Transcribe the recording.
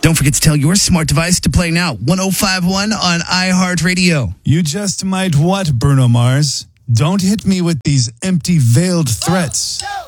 Don't forget to tell your smart device to play now. 105.1 on iHeartRadio. You just might what, Bruno Mars? Don't hit me with these empty, veiled threats.